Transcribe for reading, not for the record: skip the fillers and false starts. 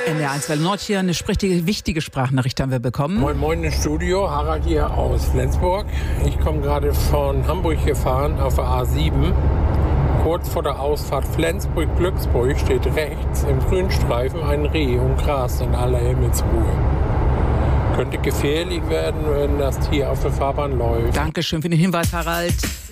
NDR1 Welle Nord hier, eine wichtige Sprachnachricht haben wir bekommen. Moin Moin im Studio, Harald hier aus Flensburg. Ich komme gerade von Hamburg gefahren auf der A7. Kurz vor der Ausfahrt Flensburg-Glücksburg steht rechts im Grünstreifen ein Reh und grast in aller Himmelsruhe. Könnte gefährlich werden, wenn das Tier auf der Fahrbahn läuft. Dankeschön für den Hinweis, Harald.